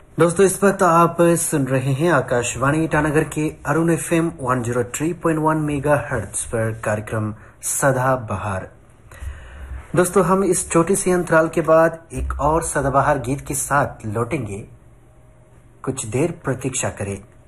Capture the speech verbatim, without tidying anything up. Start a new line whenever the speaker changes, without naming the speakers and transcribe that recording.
दोस्तों इस वक्त आप सुन रहे हैं आकाशवाणी ईटानगर के अरुण एफएम एक सौ तीन पॉइंट एक मेगाहर्ट्ज पर कार्यक्रम सदाबहार। दोस्तों हम इस छोटी सी अंतराल के बाद एक और सदाबहार गीत के साथ लौटेंगे। कुछ देर प्रतीक्षा करें।